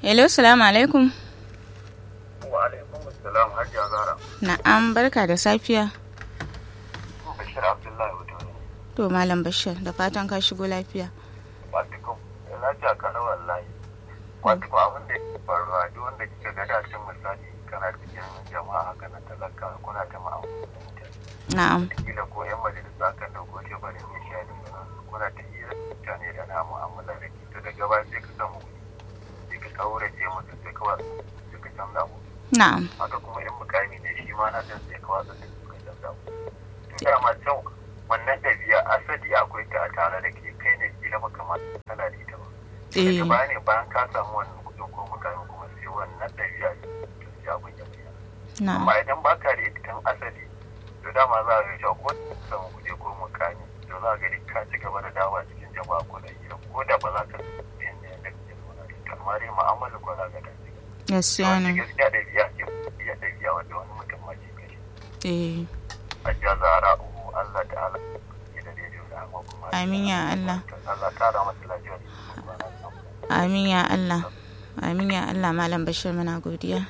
Hello, salamu alaikum. Wa alaikum assalam Hajiya Zara. Na'am, barka da safiya. Bashir Abdullahi Wudoni. To Malam Bashir, da fatan ka shigo lafiya. Wato lafiya kana wallahi. Wato abin da ya faruwa duk wanda kika ga da cin misali kana cikin jama'a haka na talaka kuna ta ma'amala. Na'am. Kila ko yan majalisa kan dauko ce bari ne shi da kuna ta hira mutane da na mu'amala da ke daga baya sai ka samu sai ka kaurace musu sai ka wasu sai ka canza mu. Na'am. Haka kuma yan mukami ne shi ma na san sai ka wasu sai ka canza mu. To dama can wannan ɗabi'a asali akwai ta a tare da ke kai ne kila makamata tana da ita ba. Daga baya ne bayan ka samu wannan kudin ko mukami kuma sai wannan ɗabi'a sai abin ya bayyana. Na'am. Amma idan baka da ita tun asali to dama za a ga cewa ko samu kuje ko mukami to za a ga ka ci gaba da dawa cikin jama'a ko da hira ko da ba za ka yanda yanda kake so na ita amma dai mu'amala ko za ka da shi. Gaskiya ne. Gaskiya ɗabi'a ce ya ɗabi'a wanda wani mutum ma ce kai. Eh. Hajiya Zahra Allah ta'ala ya da daidai da amma kuma. Amin ya Allah. Allah kara masa lafiya. Amin ya Allah. Amin ya Allah Malam Bashir muna godiya.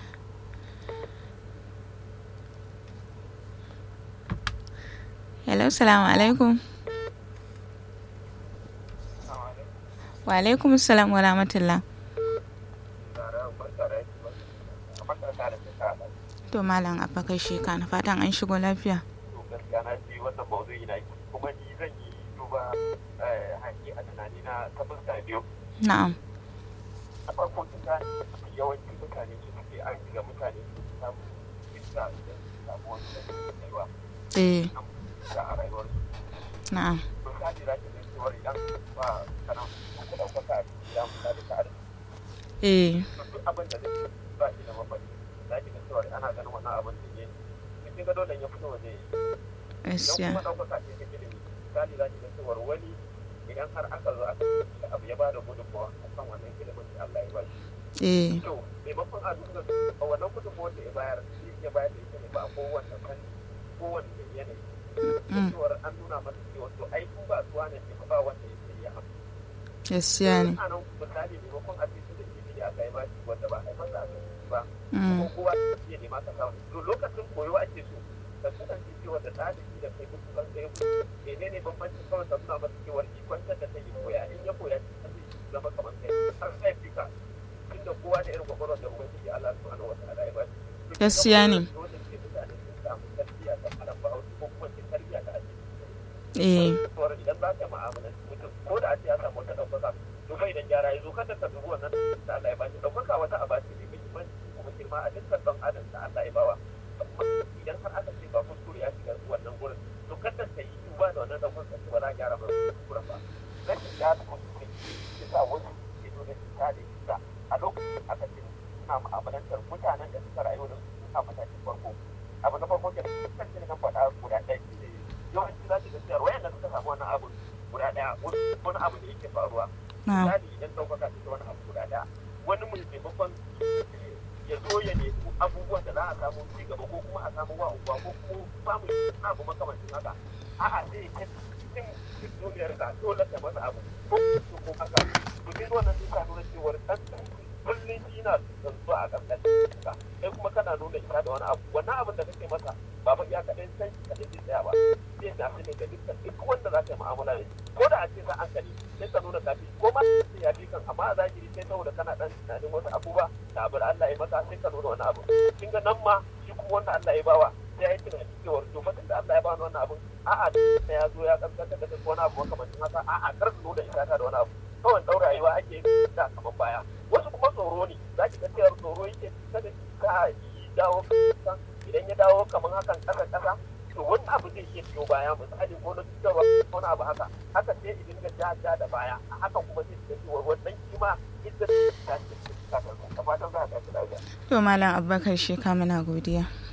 Hello, salamu alaikum. Wa alaikum salam wa rahmatullah. To Malam Abba kai shi kana fatan an shigo lafiya. Gaskiya na ji wannan maudu'i na kuma ni zan yi duba haƙi a tunani na ta fuska biyu. Na'am. A farko tun da yawancin mutane su suke aiki ga mutane su samu iska da su samu wani rayuwa. Eh. Da a rayuwarsu. Na'am. Misali za ki zai cewar idan ba kanan ku ɗaukaka a cikin ya misali ta arziki. Eh. Duk abin da zai ba shi da mafari za ki ga cewar ana ganin wannan abin da ne. Kin ga dole ya fito waje. Gaskiya. Idan kuma ɗaukaka ce ta ilimi misali za ki ga cewar wani idan har aka zo aka da abu ya ba da gudunmawa a kan wannan ilimin da Allah ya ba shi. Eh. To maimakon a duka a wannan gudunmawar da ya bayar shi ya bayar da ita ne ba a kowanne fanni kowanne yanayi. Cewar an nuna masa cewa to ai kun ba suwa ne ke ba wanda ya sai ya hamu. Gaskiya ne. A nan misali maimakon a cikin da ilimi da aka yi ba shi wanda ba a yi masa aka yi ba. Kuma kowa ya nema ka samu. To lokacin koyo ake so ka kasance cewa da ɗalibi da kai kuma kan tsaye menene bambancin kawai ka nuna masa cewa ikwantar da ta yi koya in ya koya cikin zai zama kamar kai har sai fika tunda kowa da irin gwagwaron da ubangiji Allah subhanahu wa ta'ala ya ba shi. Gaskiya ne. Dole ce mutane sun samu tarbiyya ta malam Bahaushe ko kuma tarbiyya ta addini. Eh. Saboda idan za ka mu'amalanci mutum ko da a ce ya samu wata ɗaukaka to fa idan gyara ya zo kada ka dubi wannan da Allah ya ba shi ɗaukaka wata aba ce mai muhimmanci kuma girma a dukkan ɗan adam da Allah ya bawa. Idan har aka ce ba kuskure ya shiga wannan gurin to kada ka yi duba da wannan ɗaukaka ce ba za a gyara ba kuskuren ba. Rashin gyara kuskure ya sa wasu ke zo da cuta da cuta a lokacin aka ce suna mu'amalantar mutanen da suka rayu da su a matakin farko. Abu na farko kenan kan ce na faɗa guda ɗaya yawanci za ki ga cewa wayanda suka samu wannan abu guda ɗaya wani abu da yake faruwa. Misali idan ɗaukaka ta wani abu guda ɗaya wani mai maimakon ya zo ya nemi abubuwan da za a samu ci gaba ko kuma a samu wa unguwa ko kuma samu abu makamancin haka. A'a sai ka cikin duniyar ka dole ka masa abu ko haka. To sai wannan sai ka nuna cewar ɗan kullum shi na zuwa a ƙarƙashin ka kai kuma kana nuna ita da wani abu wannan abin da kake masa ba fa iya kaɗai san shi kaɗai zai tsaya ba zai tafi ne ga duk wanda za ka yi mu'amala da shi ko da a ce za an kani sai ka nuna kafi ko ma sai ya fi kan amma a zahiri sai saboda kana ɗan tunanin wasu abubuwa da abu da Allah ya maka sai ka nuna wani abu kin ga nan ma shi kuma wanda Allah ya bawa sai ya yi tunani cewa to mutum da Allah ya bawa wannan abun a'a sai ya zo ya kaskanta da wani abu makamancin haka a'a kar su nuna ita da wani abu kawai ɗaura rayuwa ake da kamar baya wasu kuma tsoro ne za ki ga cewa tsoro yake kada ka yi dawo idan ya dawo kamar hakan ƙasa to wani abu zai iya biyo baya misali ko na cutarwa wani abu haka sai idan ga ja da baya a hakan kuma sai ga cewa wannan kima ita ta ce ta fatan za ta lafiya. To Malam Abubakar Sheka muna godiya.